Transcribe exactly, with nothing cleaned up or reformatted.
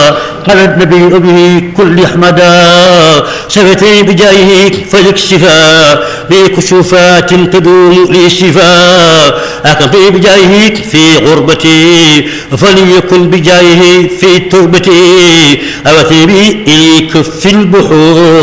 على النبي به كل أحمدا شفتي بجاهه فلك شفاء بكشوفات تدوم لي الشفاء أكفي بجاهه في غربتي فليكن بجاهه في تربتي أوثي بي إليك في البحور